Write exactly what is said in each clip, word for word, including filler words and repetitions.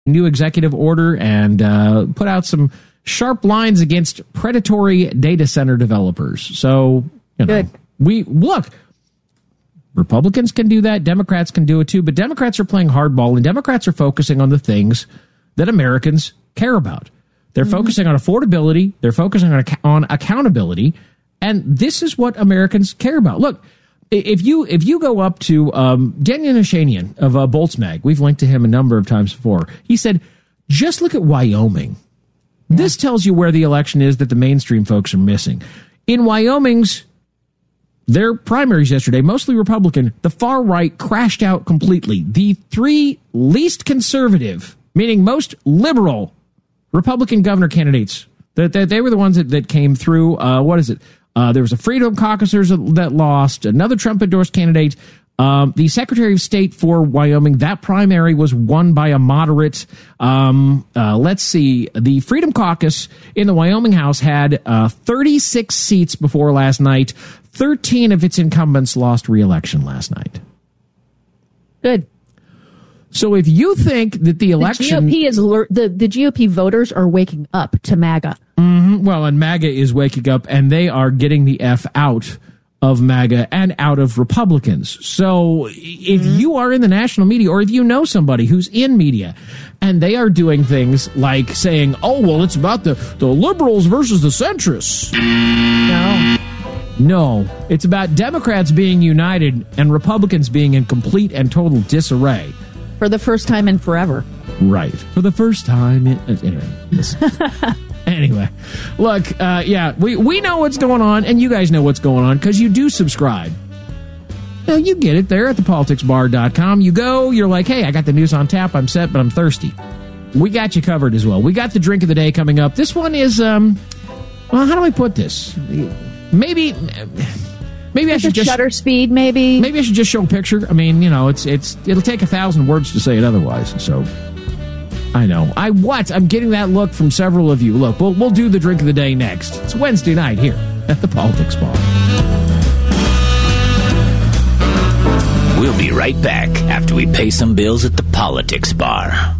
new executive order and uh, put out some sharp lines against predatory data center developers. So, you know, Good. we look, Republicans can do that. Democrats can do it too. But Democrats are playing hardball, and Democrats are focusing on the things that Americans care about. They're mm-hmm. focusing on affordability. They're focusing on, on accountability. And this is what Americans care about. Look, if you if you go up to um, Daniel Nashanian of uh, Bolts Mag, we've linked to him a number of times before. He said, just look at Wyoming. Yeah. This tells you where the election is that the mainstream folks are missing. In Wyoming's, their primaries yesterday, mostly Republican, the far right crashed out completely. The three least conservative, meaning most liberal Republican governor candidates, that, that they were the ones that, that came through. Uh, what is it? Uh, there was a Freedom Caucusers that lost, another Trump-endorsed candidate. Um, the Secretary of State for Wyoming, that primary was won by a moderate. Um, uh, let's see. The Freedom Caucus in the Wyoming House had uh, thirty-six seats before last night. thirteen of its incumbents lost re-election last night. Good. So if you think that the election... The G O P is alert, the, the G O P voters are waking up to MAGA. Mm-hmm, well, and MAGA is waking up, and they are getting the F out of MAGA and out of Republicans. So if mm-hmm. you are in the national media, or if you know somebody who's in media, and they are doing things like saying, oh, well, it's about the, the liberals versus the centrists. No. No. It's about Democrats being united and Republicans being in complete and total disarray. For the first time in forever. Right. For the first time. In, anyway. Anyway. Look, uh, yeah, we, we know what's going on, and you guys know what's going on, because you do subscribe. You know, you get it there at the politics bar dot com. You go, you're like, hey, I got the news on tap, I'm set, but I'm thirsty. We got you covered as well. We got the drink of the day coming up. This one is, um, well, how do I put this? Maybe... Maybe I should just shutter speed. Maybe maybe I should just show a picture. I mean, you know, it's it's it'll take a thousand words to say it otherwise. So I know I what I'm getting that look from several of you. Look, we'll we'll do the drink of the day next. It's Wednesday night here at the Politics Bar. We'll be right back after we pay some bills at the Politics Bar.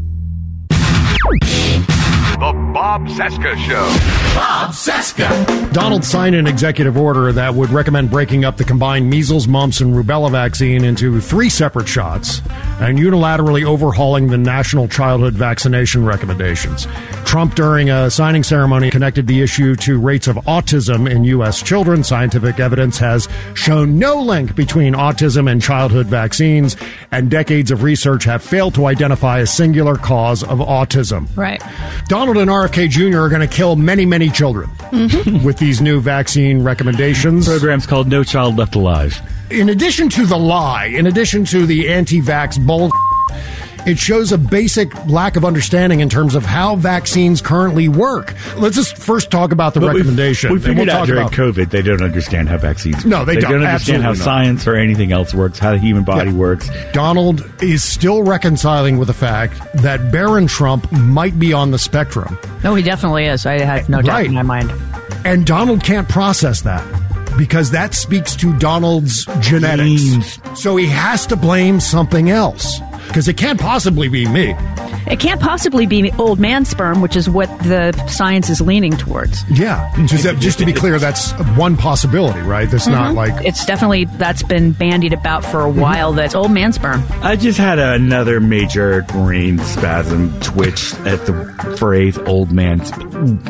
The Bob Cesca Show. Bob Cesca. Donald signed an executive order that would recommend breaking up the combined measles, mumps, and rubella vaccine into three separate shots and unilaterally overhauling the national childhood vaccination recommendations. Trump, during a signing ceremony, connected the issue to rates of autism in U S children. Scientific evidence has shown no link between autism and childhood vaccines, and decades of research have failed to identify a singular cause of autism. Right. Donald and R F K Junior are going to kill many, many children mm-hmm. with these new vaccine recommendations. The program's called No Child Left Alive. In addition to the lie, in addition to the anti-vax bull, it shows a basic lack of understanding in terms of how vaccines currently work. Let's just first talk about the but recommendation. We figured we'll out during about, COVID they don't understand how vaccines work. No, they, they don't. don't understand how not. science or anything else works, how the human body yeah. works. Donald is still reconciling with the fact that Barron Trump might be on the spectrum. No, he definitely is. I have no doubt right. in my mind. And Donald can't process that, because that speaks to Donald's genetics. Genes. So he has to blame something else, because it can't possibly be me. It can't possibly be old man sperm, which is what the science is leaning towards. Yeah. Just, just to be clear, that's one possibility, right? That's mm-hmm. not like... It's definitely, that's been bandied about for a while, mm-hmm. that's old man sperm. I just had another major brain spasm twitch at the phrase old man sperm.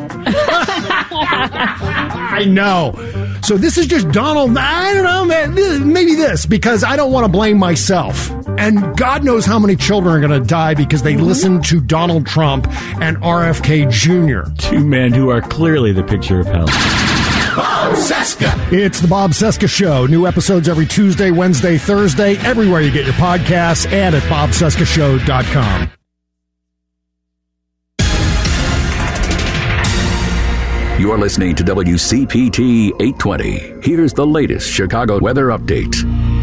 I know. So this is just Donald, I don't know, man, maybe this, because I don't want to blame myself. And God knows how many children are going to die because they listen to Donald Trump and R F K Junior Two men who are clearly the picture of health. Bob Cesca. It's the Bob Cesca Show. New episodes every Tuesday, Wednesday, Thursday, everywhere you get your podcasts, and at bob cesca show dot com. You're listening to W C P T eight twenty. Here's the latest Chicago weather update.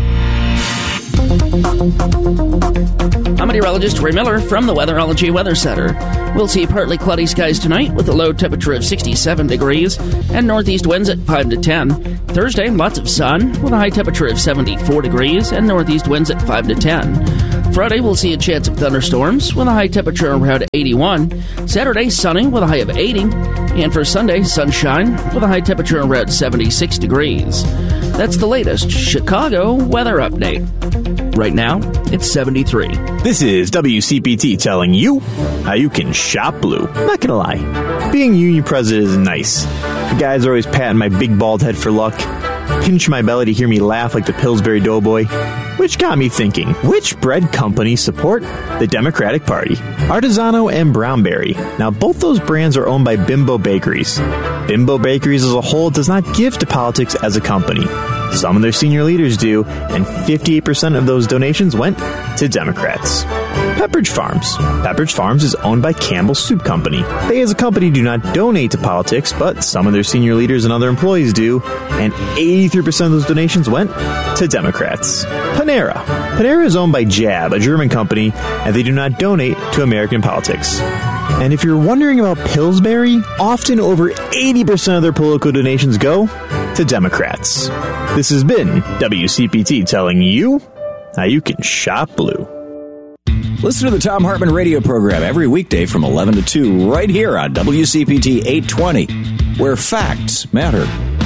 I'm meteorologist Ray Miller from the Weatherology Weather Center. We'll see partly cloudy skies tonight with a low temperature of sixty-seven degrees and northeast winds at five to ten. Thursday, lots of sun with a high temperature of seventy-four degrees and northeast winds at five to ten. Friday, we'll see a chance of thunderstorms with a high temperature around eighty-one. Saturday, sunny with a high of eighty. And for Sunday, sunshine with a high temperature around seventy-six degrees. That's the latest Chicago weather update. Right now, it's seventy-three. This is W C P T telling you how you can shop blue. I'm not gonna lie, being union president is nice. The guys are always patting my big bald head for luck, pinch my belly to hear me laugh like the Pillsbury Doughboy, which got me thinking, which bread companies support the Democratic Party? Artisano and Brownberry. Now, both those brands are owned by Bimbo Bakeries. Bimbo Bakeries as a whole does not give to politics as a company. Some of their senior leaders do, and fifty-eight percent of those donations went to Democrats. Pepperidge Farms. Pepperidge Farms is owned by Campbell Soup Company. They as a company do not donate to politics, but some of their senior leaders and other employees do, and eighty-three percent of those donations went to Democrats. Panera. Panera is owned by Jab, a German company, and they do not donate to American politics. And if you're wondering about Pillsbury, often over eighty percent of their political donations go to Democrats. This has been W C P T telling you how you can shop blue. Listen to the Thom Hartmann radio program every weekday from eleven to two right here on W C P T eight twenty, where facts matter.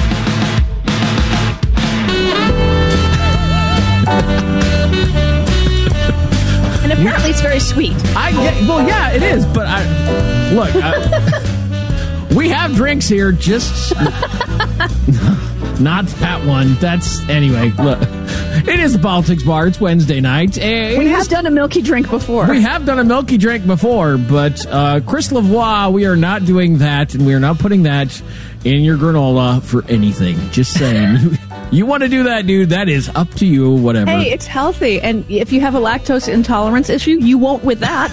And apparently it's very sweet. I get, well, yeah, it is, but I look. I, we have drinks here, just not that one. That's anyway. Look, it is the Politics Bar. It's Wednesday night. It we is, have done a milky drink before. We have done a milky drink before, but uh, Chris Lavoie, we are not doing that, and we are not putting that in your granola for anything. Just saying. You want to do that, dude, that is up to you, whatever. Hey, it's healthy. And if you have a lactose intolerance issue, you won't with that.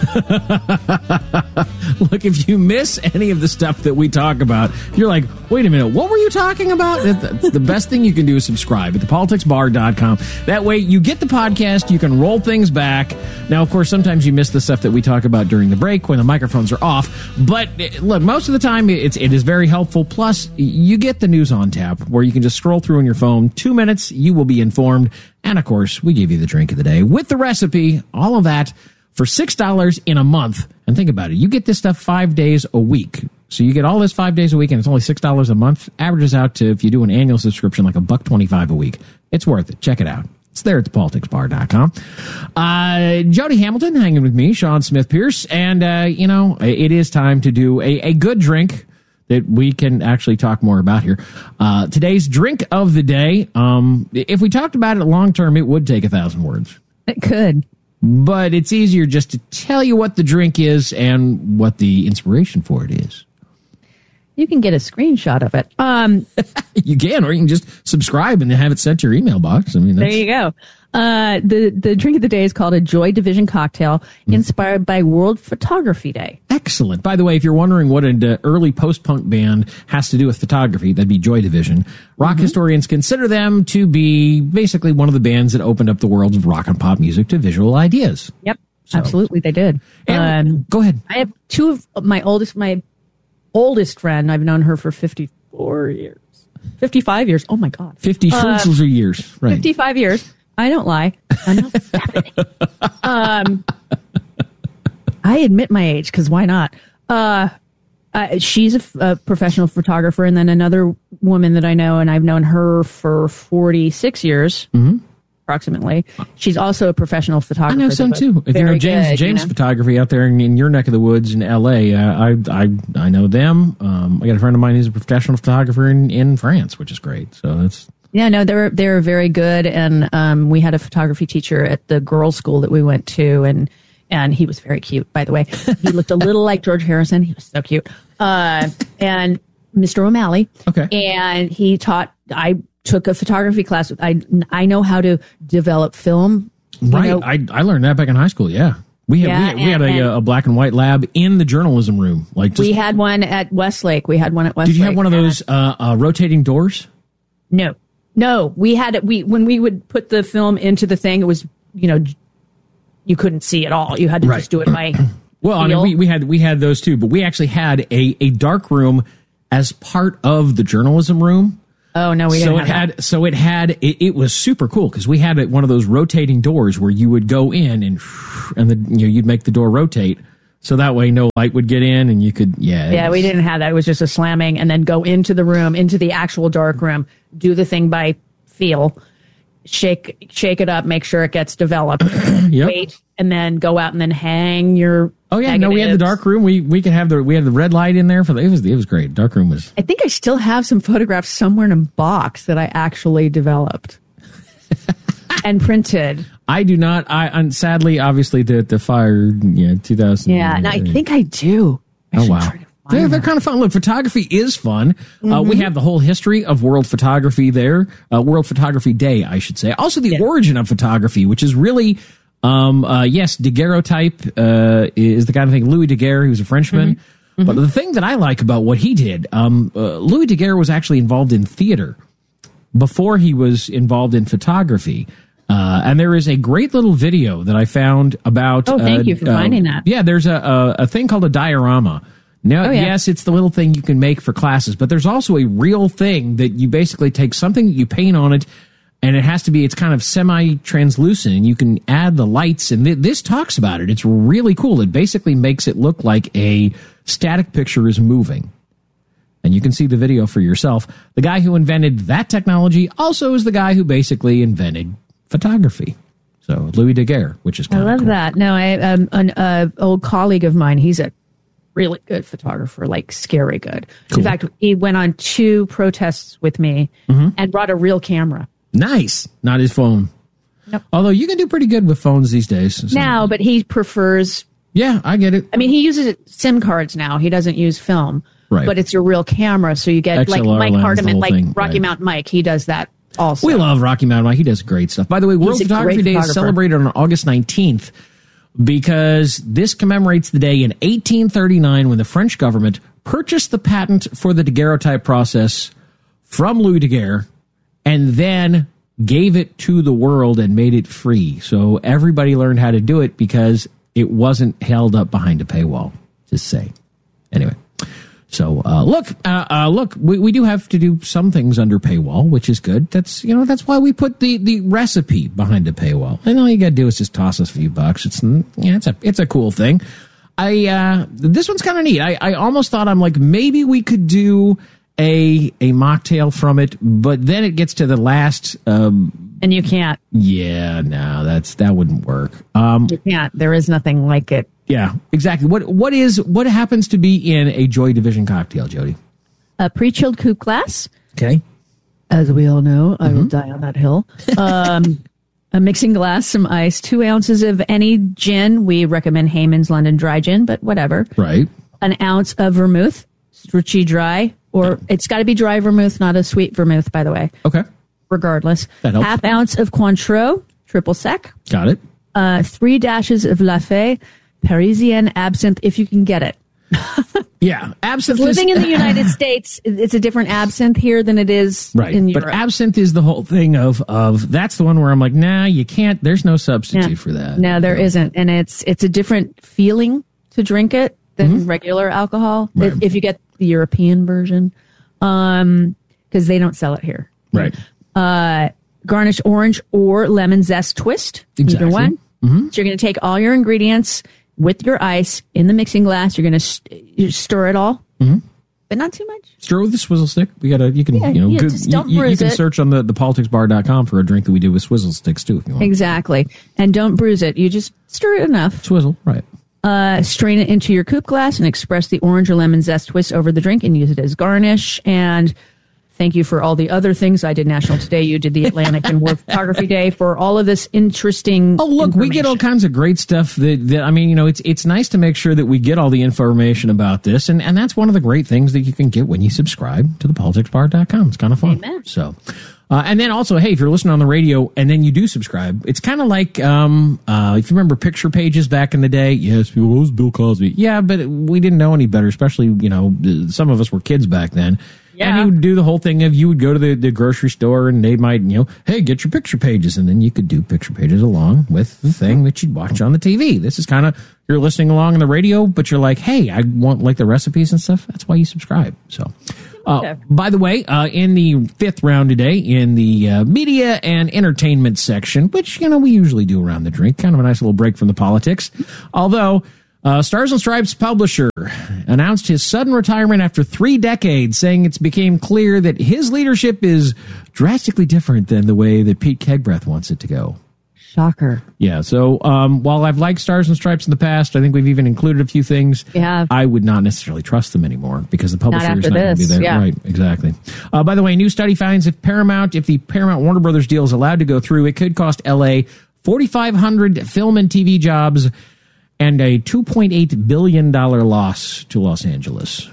Look, if you miss any of the stuff that we talk about, you're like, wait a minute, what were you talking about? The best thing you can do is subscribe at the politics bar dot com. That way you get the podcast, you can roll things back. Now, of course, sometimes you miss the stuff that we talk about during the break when the microphones are off. But look, most of the time it's, it is very helpful. Plus, you get the news on tap where you can just scroll through in your phone. Two minutes, you will be informed. And of course, we give you the drink of the day with the recipe, all of that for six dollars in a month. And think about it. You get this stuff five days a week. So you get all this five days a week and it's only six dollars a month. Averages out to, if you do an annual subscription, like a buck twenty-five a week. It's worth it. Check it out. It's there at the politics bar dot com. Uh, Jody Hamilton hanging with me, Sean Smith Pierce. And, uh, you know, it is time to do a, a good drink that we can actually talk more about here. Uh, today's drink of the day. Um, if we talked about it long term, it would take a thousand words. It could. But it's easier just to tell you what the drink is and what the inspiration for it is. You can get a screenshot of it. Um, you can, or you can just subscribe and have it sent to your email box. I mean, that's... There you go. Uh, the, the drink of the day is called a Joy Division cocktail, inspired mm. by World Photography Day. Excellent. By the way, if you're wondering what an uh, early post-punk band has to do with photography, that'd be Joy Division. Rock mm-hmm. historians consider them to be basically one of the bands that opened up the world of rock and pop music to visual ideas. Yep, so. Absolutely, they did. And, um, go ahead. I have two of my oldest, my oldest friend. I've known her for fifty-four years, fifty-five years. Oh my God, fifty uh, years, right? Fifty-five years. I don't lie. I'm not um, I admit my age because why not? Uh, uh, she's a, f- a professional photographer, and then another woman that I know, and I've known her for forty-six years, mm-hmm. approximately. She's also a professional photographer. I know some too. If you know James good, James you know? Photography out there in, in your neck of the woods in L A, uh, I I I know them. Um, I got a friend of mine who's a professional photographer in, in France, which is great. So that's. Yeah, no, they were they were very good, and um, we had a photography teacher at the girls' school that we went to, and and he was very cute, by the way. He looked a little like George Harrison. He was so cute. Uh, and Mister O'Malley. Okay. And he taught. I took a photography class. I I know how to develop film. Right. You know. I I learned that back in high school. Yeah. We had, yeah, we had, we had and, a, a black and white lab in the journalism room. Like just, we had one at Westlake. We had one at Westlake. Did you have one of those uh, uh, rotating doors? No. No, we had it. We when we would put the film into the thing, it was, you know, you couldn't see at all. You had to right. just do it by. Well, I mean, we, we had we had those too, but we actually had a, a dark room as part of the journalism room. Oh no, we didn't so have it had that. so it had it, it was super cool because we had it one of those rotating doors where you would go in and and the, you know, you'd make the door rotate so that way no light would get in and you could yeah Yeah, was, we didn't have that. It was just a slamming and then go into the room, into the actual dark room, do the thing by feel, shake shake it up, make sure it gets developed, Yep. wait, and then go out and then hang your. Oh yeah, no, we had the negatives. dark room. We we could have the we had the red light in there for the, it was it was great. Dark room was I think I still have some photographs somewhere in a box that I actually developed and printed. I do not. I and sadly, obviously, the the fire, yeah, two thousand. Yeah, and I think I do. I Oh should wow, try to find they're, they're them. kind of fun. Look, photography is fun. Uh, Mm-hmm. we have the whole history of World Photography there, uh, World Photography Day, I should say. Also, the Yeah. origin of photography, which is really, um, uh, yes, daguerreotype uh, is the kind of thing. Louis Daguerre, he was a Frenchman. Mm-hmm. But the thing that I like about what he did, um, uh, Louis Daguerre was actually involved in theater before he was involved in photography. Uh, and there is a great little video that I found about. Oh, thank uh, you for uh, finding that. Yeah, there's a, a, a thing called a diorama. Now, Oh, yeah. yes, it's the little thing you can make for classes, but there's also a real thing that you basically take something that you paint on it, and it has to be, it's kind of semi-translucent, and you can add the lights, and th- this talks about it. It's really cool. It basically makes it look like a static picture is moving. And you can see the video for yourself. The guy who invented that technology also is the guy who basically invented photography. So Louis Daguerre, which is I kind of love cool. that. No, I um, an uh, old colleague of mine. He's a really good photographer, like scary good. Cool. In fact, he went on two protests with me Mm-hmm. and brought a real camera. Nice. Not his phone. Nope. Although you can do pretty good with phones these days. So- Now, but he prefers. Yeah, I get it. I mean, he uses SIM cards now. He doesn't use film, Right. but it's a real camera. So you get X L R like Mike lens, the Hardiman, whole like thing, Rocky right. Mountain Mike. He does that also. We love Rocky Mountain Mike. He does great stuff. By the way, World a Photography great Day is photographer. celebrated on August nineteenth because this commemorates the day in eighteen thirty-nine when the French government purchased the patent for the daguerreotype process from Louis Daguerre and then gave it to the world and made it free. So everybody learned how to do it because it wasn't held up behind a paywall, just say. Anyway. So uh, look, uh, uh, look, we, we do have to do some things under paywall, which is good. That's you know that's why we put the, the recipe behind a paywall, and all you got to do is just toss us a few bucks. It's yeah, it's a it's a cool thing. I uh, this one's kind of neat. I, I almost thought I'm like maybe we could do a a mocktail from it, but then it gets to the last. Um, and you can't. yeah, no, that's that wouldn't work. Um, You can't. There is nothing like it. yeah, exactly. What what is what happens to be in a Joy Division cocktail, Jody? A pre-chilled coupe glass. Okay. As we all know, I Mm-hmm. will die on that hill. Um, a mixing glass, some ice, two ounces of any gin. We recommend Heyman's London Dry Gin, but whatever. Right. An ounce of vermouth, Strucci dry, or it's got to be dry vermouth, not a sweet vermouth, by the way. Okay. Regardless. That helps. Half ounce of Cointreau, triple sec. Got it. Uh, three dashes of Lafay, Parisienne absinthe, if you can get it. Yeah, absinthe. is- Living in the United States, it's a different absinthe here than it is right, in but Europe. absinthe is the whole thing of of that's the one where I'm like, nah, you can't. There's no substitute Yeah. for that. No, there isn't, and it's it's a different feeling to drink it than regular alcohol. Mm-hmm. Right. If, if you get the European version, um, because they don't sell it here. Right. Uh, garnish orange or lemon zest twist. Exactly. Either one. Mm-hmm. So you're going to take all your ingredients with your ice in the mixing glass. You're going to st- you stir it all, Mm-hmm. but not too much. Stir with the swizzle stick. We gotta. You can. Yeah, you know. yeah, go- just you, don't you- you bruise can it. search on the the politics bar dot com for a drink that we did with swizzle sticks too, if you want. Exactly, and don't bruise it. You just stir it enough. Swizzle. Right. Uh, strain it into your coupe glass and express the orange or lemon zest twist over the drink and use it as garnish. And thank you for all the other things. I did National Today. You did the Atlantic and World Photography Day for all of this interesting. Oh, look, we get all kinds of great stuff that, that, I mean, you know, it's it's nice to make sure that we get all the information about this. And, and that's one of the great things that you can get when you subscribe to the politics bar dot com. It's kind of fun. Amen. So, uh, and then also, hey, if you're listening on the radio and then you do subscribe, it's kind of like, um, uh, if you remember picture pages back in the day. Yes, people, what was Bill Cosby? Yeah, but we didn't know any better, especially, you know, some of us were kids back then. Yeah. And he would do the whole thing of you would go to the, the grocery store and they might, you know, hey, get your picture pages. And then you could do picture pages along with the thing that you'd watch on the T V. This is kind of, you're listening along on the radio, but you're like, hey, I want like the recipes and stuff. That's why you subscribe. So, Uh, by the way, uh, in the fifth round today, in the uh, media and entertainment section, which, you know, we usually do around the drink, kind of a nice little break from the politics. Although, uh, Stars and Stripes publisher announced his sudden retirement after three decades, saying it's became clear that his leadership is drastically different than the way that Pete Kegbreath wants it to go. Shocker. Yeah, so um, while I've liked Stars and Stripes in the past, I think we've even included a few things. Yeah. I would not necessarily trust them anymore because the publisher Not is after not going to be this, there. yeah. Right, exactly. Uh, by the way, a new study finds if Paramount, if the Paramount Warner Brothers deal is allowed to go through, it could cost L A forty-five hundred film and T V jobs and a two point eight billion dollars loss to Los Angeles.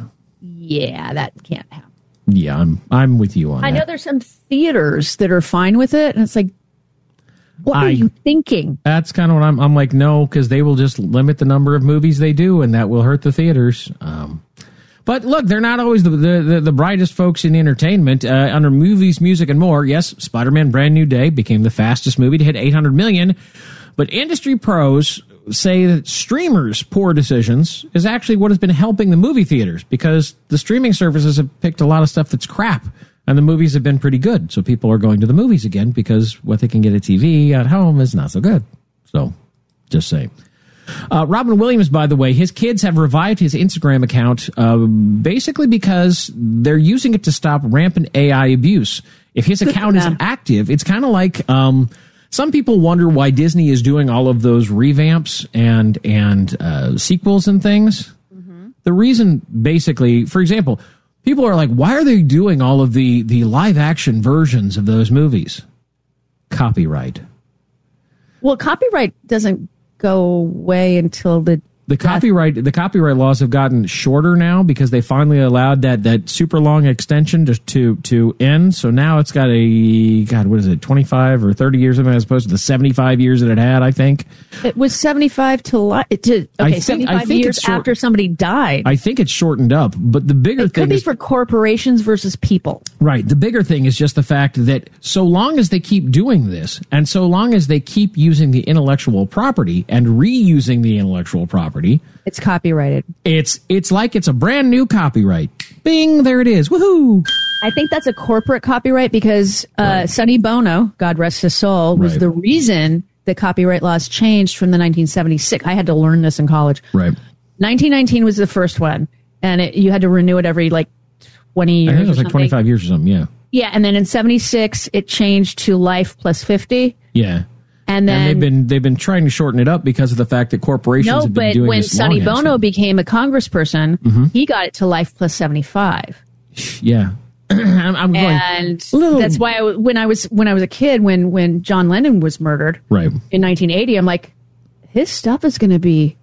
Yeah, that can't happen. Yeah, I'm I'm with you on I that. know there's some theaters that are fine with it, and it's like, what I- are you thinking? That's kind of what I'm. I'm like, no, because they will just limit the number of movies they do, and that will hurt the theaters. Um, but look, they're not always the the, the, the brightest folks in entertainment. Uh, under movies, music, and more, yes, Spider-Man: Brand New Day became the fastest movie to hit eight hundred million. But industry pros say that streamers' poor decisions is actually what has been helping the movie theaters because the streaming services have picked a lot of stuff that's crap. And the movies have been pretty good. So people are going to the movies again because what they can get at T V at home is not so good. So just saying. Uh, Robin Williams, by the way, his kids have revived his Instagram account uh, basically because they're using it to stop rampant A I abuse. If his account is active, it's kind of like um, some people wonder why Disney is doing all of those revamps and, and uh, sequels and things. Mm-hmm. The reason basically, for example, people are like, why are they doing all of the, the live action versions of those movies? Copyright. Well, copyright doesn't go away until the The copyright the copyright laws have gotten shorter now because they finally allowed that, that super long extension to, to to end. So now it's got a God, what is it, twenty five or thirty years as opposed to the seventy five years that it had. I think it was seventy five to li- to okay I think- seventy I five think years it's short- after somebody died. I think it's shortened up. But the bigger It thing could be is, for corporations versus people. right. The bigger thing is just the fact that so long as they keep doing this, and so long as they keep using the intellectual property and reusing the intellectual property. It's copyrighted. It's it's like it's a brand new copyright. Bing, there it is. Woohoo! I think that's a corporate copyright because uh, right. Sonny Bono, God rest his soul, was Right. the reason the copyright laws changed from the nineteen seventy-six. I had to learn this in college. Right. nineteen nineteen was the first one, and it, you had to renew it every like twenty years. I think it was or like something. twenty-five years or something. Yeah. Yeah, and then in seventy-six it changed to life plus fifty. Yeah. And then and they've been they've been trying to shorten it up because of the fact that corporations no, have been but doing when this Sonny longhand Bono stuff. became a congressperson, Mm-hmm. he got it to life plus seventy-five. Yeah. I'm, I'm going And little- that's why I, w- when I was when I was a kid, when when John Lennon was murdered, right in nineteen eighty, I'm like, his stuff is going to be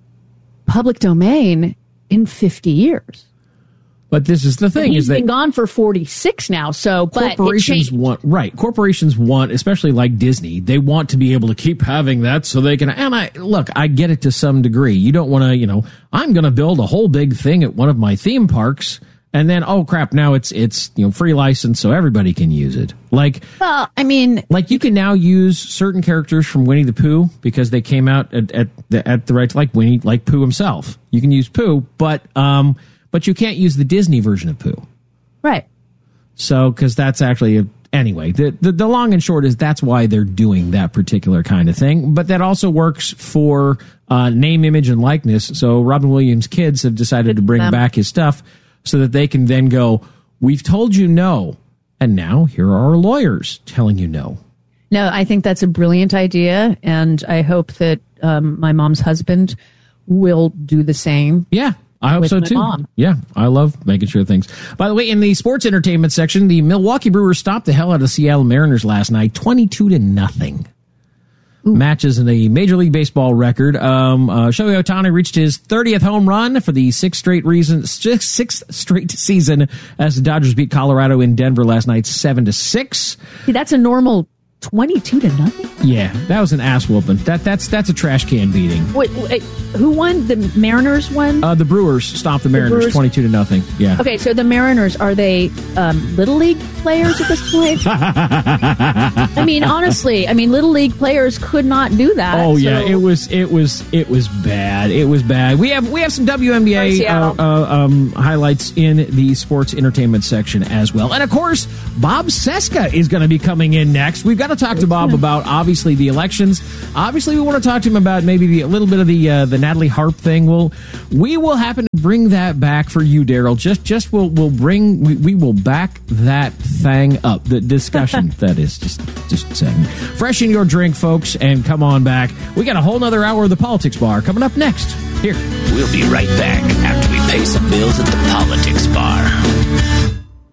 public domain in fifty years. But this is the thing: He's is that been gone for forty-six now. So, but it corporations changed. want right. Corporations want, especially like Disney, they want to be able to keep having that so they can. And I look, I get it to some degree. You don't want to, you know, I'm going to build a whole big thing at one of my theme parks, and then oh crap, now it's it's you know free license so everybody can use it. Like, Well, I mean, like you can now use certain characters from Winnie the Pooh because they came out at at the, at the right like Winnie like Pooh himself. You can use Pooh, but um. But you can't use the Disney version of Pooh. right. So, because that's actually, a, anyway, the, the, the long and short is that's why they're doing that particular kind of thing. But that also works for uh, name, image, and likeness. So Robin Williams' kids have decided to bring them. back his stuff so that they can then go, we've told you no. And now here are our lawyers telling you no. No, I think that's a brilliant idea, and I hope that um, my mom's husband will do the same. Yeah. I hope with so my too. mom. Yeah, I love making sure things. By the way, in the sports entertainment section, the Milwaukee Brewers stopped the hell out of the Seattle Mariners last night, twenty-two to nothing. Matches in the Major League Baseball record. Um, uh, Shohei Ohtani reached his thirtieth home run for the sixth straight reason, sixth, sixth straight season as the Dodgers beat Colorado in Denver last night, seven to six. See, that's a normal twenty-two to nothing? Yeah, that was an ass whooping. That that's that's a trash can beating. Wait, wait, who won? The Mariners won? Uh, the Brewers stopped the Mariners Brewers- twenty-two to nothing. Yeah. Okay, so the Mariners, are they um, Little League players at this point? I mean, honestly, I mean, Little League players could not do that. Oh yeah, so- it was it was it was bad. It was bad. We have we have some W N B A uh, uh, um, highlights in the sports entertainment section as well, and of course, Bob Cesca is going to be coming in next. We've got to talk to Bob about obviously the elections. Obviously, we want to talk to him about maybe the, a little bit of the uh, the Natalie Harp thing. We'll we will happen to bring that back for you, Daryl. Just just we'll we'll bring we, we will back that thing up. The discussion that is just just saying. Freshen your drink, folks, and come on back. We got a whole nother hour of the Politics Bar coming up next. Here. We'll be right back after we pay some bills at the Politics Bar.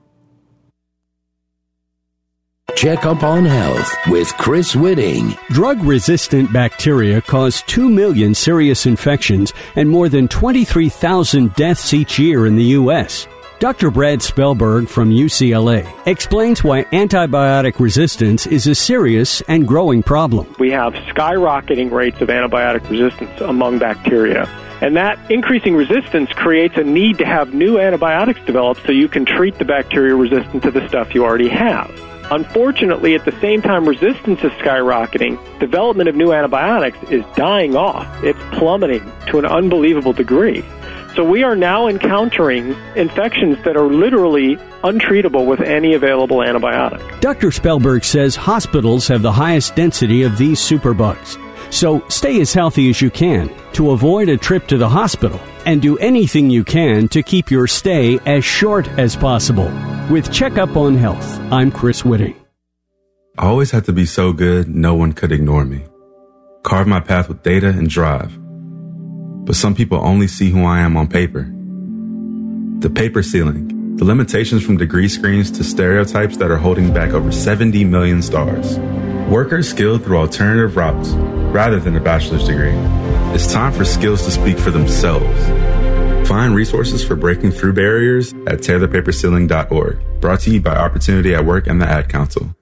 Check up on health with Chris Whitting. Drug-resistant bacteria cause two million serious infections and more than twenty-three thousand deaths each year in the U S Doctor Brad Spellberg from U C L A explains why antibiotic resistance is a serious and growing problem. We have skyrocketing rates of antibiotic resistance among bacteria. And that increasing resistance creates a need to have new antibiotics developed so you can treat the bacteria resistant to the stuff you already have. Unfortunately, at the same time resistance is skyrocketing, development of new antibiotics is dying off. It's plummeting to an unbelievable degree. So we are now encountering infections that are literally untreatable with any available antibiotic. Doctor Spellberg says hospitals have the highest density of these superbugs. So stay as healthy as you can to avoid a trip to the hospital and do anything you can to keep your stay as short as possible. With Checkup on Health, I'm Chris Whitting. I always had to be so good no one could ignore me. Carve my path with data and drive. But some people only see who I am on paper. The paper ceiling, the limitations from degree screens to stereotypes that are holding back over seventy million stars. Workers skilled through alternative routes rather than a bachelor's degree. It's time for skills to speak for themselves. Find resources for breaking through barriers at tear the paper ceiling dot org. Brought to you by Opportunity at Work and the Ad Council.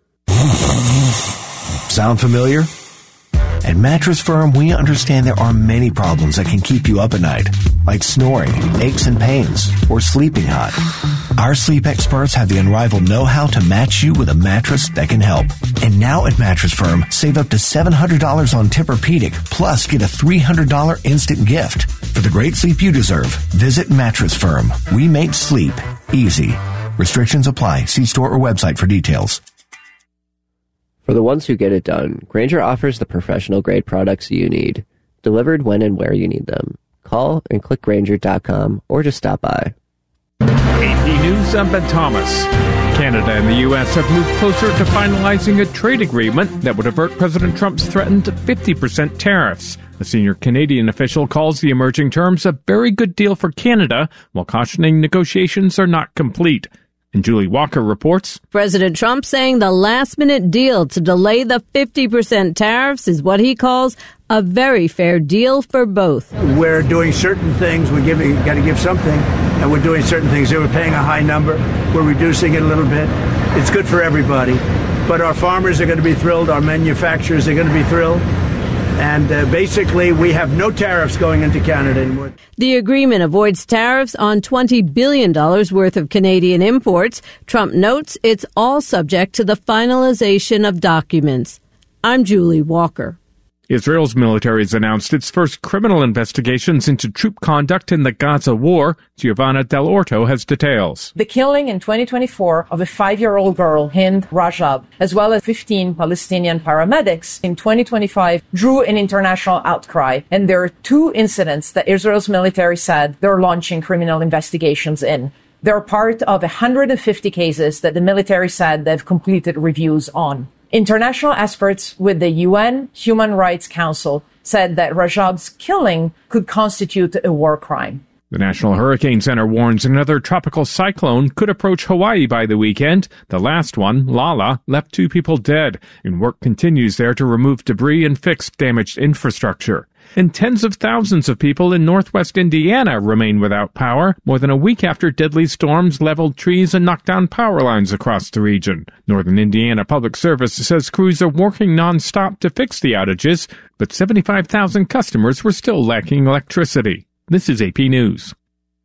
Sound familiar? At Mattress Firm, we understand there are many problems that can keep you up at night, like snoring, aches and pains, or sleeping hot. Our sleep experts have the unrivaled know-how to match you with a mattress that can help. And now at Mattress Firm, save up to seven hundred dollars on Tempur-Pedic, plus get a three hundred dollars instant gift. For the great sleep you deserve, visit Mattress Firm. We make sleep easy. Restrictions apply. See store or website for details. For the ones who get it done, Grainger offers the professional-grade products you need, delivered when and where you need them. Call and click Grainger dot com or just stop by. A P News, I'm Ben Thomas. Canada and the U S have moved closer to finalizing a trade agreement that would avert President Trump's threatened fifty percent tariffs. A senior Canadian official calls the emerging terms a very good deal for Canada, while cautioning negotiations are not complete. And Julie Walker reports. President Trump saying the last-minute deal to delay the fifty percent tariffs is what he calls a very fair deal for both. We're doing certain things. We're giving, got to give something, and we're doing certain things. We're paying a high number. We're reducing it a little bit. It's good for everybody. But our farmers are going to be thrilled. Our manufacturers are going to be thrilled. And uh, basically, we have no tariffs going into Canada anymore. The agreement avoids tariffs on twenty billion dollars worth of Canadian imports. Trump notes it's all subject to the finalization of documents. I'm Julie Walker. Israel's military has announced its first criminal investigations into troop conduct in the Gaza war. Giovanna Del Orto has details. The killing in twenty twenty-four of a five-year-old girl, Hind Rajab, as well as fifteen Palestinian paramedics in twenty twenty-five drew an international outcry. And there are two incidents that Israel's military said they're launching criminal investigations in. They're part of one hundred fifty cases that the military said they've completed reviews on. International experts with the U N Human Rights Council said that Rajab's killing could constitute a war crime. The National Hurricane Center warns another tropical cyclone could approach Hawaii by the weekend. The last one, Lala, left two people dead, and work continues there to remove debris and fix damaged infrastructure. And tens of thousands of people in northwest Indiana remain without power more than a week after deadly storms leveled trees and knocked down power lines across the region. Northern Indiana Public Service says crews are working nonstop to fix the outages, but seventy-five thousand customers were still lacking electricity. This is A P News.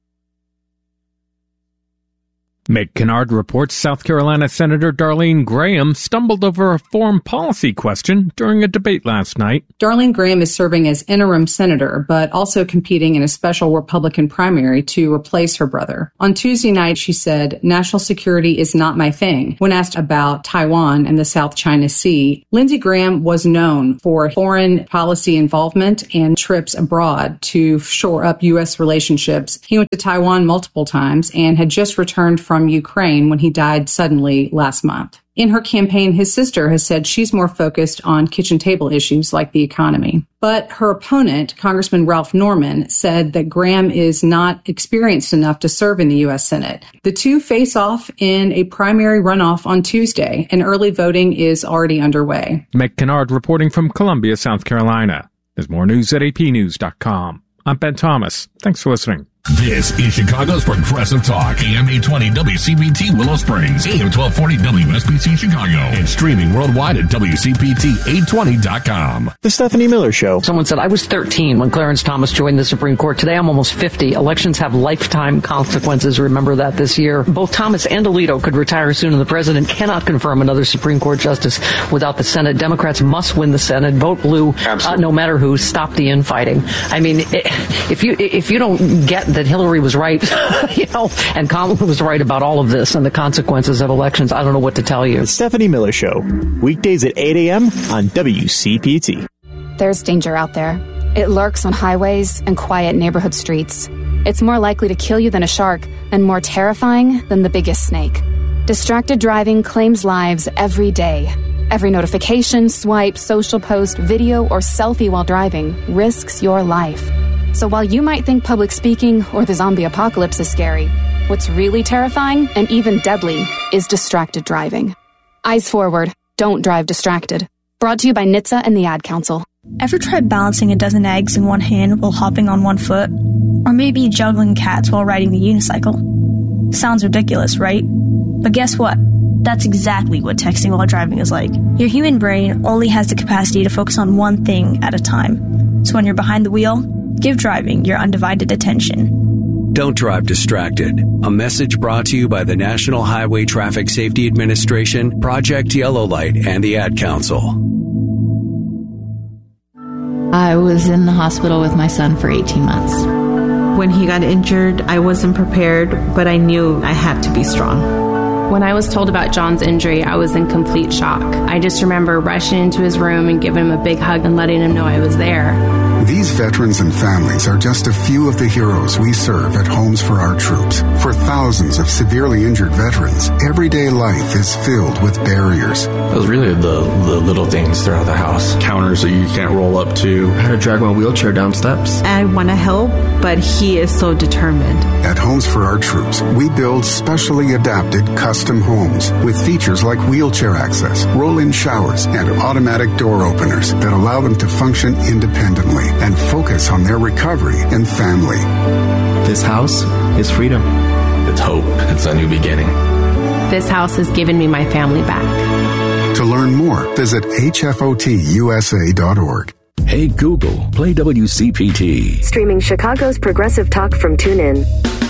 Meg Kennard reports South Carolina Senator Darlene Graham stumbled over a foreign policy question during a debate last night. Darlene Graham is serving as interim senator, but also competing in a special Republican primary to replace her brother. On Tuesday night, she said, "National security is not my thing." When asked about Taiwan and the South China Sea, Lindsey Graham was known for foreign policy involvement and trips abroad to shore up U S relationships. He went to Taiwan multiple times and had just returned from Ukraine when he died suddenly last month. In her campaign, his sister has said she's more focused on kitchen table issues like the economy. But her opponent, Congressman Ralph Norman, said that Graham is not experienced enough to serve in the U S Senate. The two face off in a primary runoff on Tuesday, and early voting is already underway. Meg Kennard reporting from Columbia, South Carolina. There's more news at A P news dot com. I'm Ben Thomas. Thanks for listening. This is Chicago's Progressive Talk, A M eight twenty W C P T Willow Springs, A M twelve forty W S B C Chicago, and streaming worldwide at W C P T eight twenty dot com. The Stephanie Miller Show. Someone said, I was thirteen when Clarence Thomas joined the Supreme Court. Today I'm almost fifty. Elections have lifetime consequences. Remember that this year. Both Thomas and Alito could retire soon, and the president cannot confirm another Supreme Court justice without the Senate. Democrats must win the Senate. Vote blue, uh, no matter who. Stop the infighting. I mean, if you if you don't get that Hillary was right, you know, and Kamala was right about all of this and the consequences of elections, I don't know what to tell you. The Stephanie Miller Show, weekdays at eight a.m. on W C P T. There's danger out there. It lurks on highways and quiet neighborhood streets. It's more likely to kill you than a shark and more terrifying than the biggest snake. Distracted driving claims lives every day. Every notification, swipe, social post, video, or selfie while driving risks your life. So while you might think public speaking or the zombie apocalypse is scary, what's really terrifying and even deadly is distracted driving. Eyes forward. Don't drive distracted. Brought to you by N H T S A and the Ad Council. Ever tried balancing a dozen eggs in one hand while hopping on one foot? Or maybe juggling cats while riding the unicycle? Sounds ridiculous, right? But guess what? That's exactly what texting while driving is like. Your human brain only has the capacity to focus on one thing at a time. So when you're behind the wheel, give driving your undivided attention. Don't drive distracted. A message brought to you by the National Highway Traffic Safety Administration, Project Yellow Light, and the Ad Council. I was in the hospital with my son for eighteen months. When he got injured, I wasn't prepared, but I knew I had to be strong. When I was told about John's injury, I was in complete shock. I just remember rushing into his room and giving him a big hug and letting him know I was there. These veterans and families are just a few of the heroes we serve at Homes for Our Troops. For thousands of severely injured veterans, everyday life is filled with barriers. It was really the, the little things throughout the house. Counters that you can't roll up to. How to drag my wheelchair down steps. I want to help, but he is so determined. At Homes for Our Troops, we build specially adapted custom homes with features like wheelchair access, roll-in showers, and automatic door openers that allow them to function independently and focus on their recovery and family. This house is freedom. It's hope. It's a new beginning. This house has given me my family back. To learn more, visit H F O T U S A dot org. Hey Google, play W C P T. Streaming Chicago's Progressive Talk from TuneIn.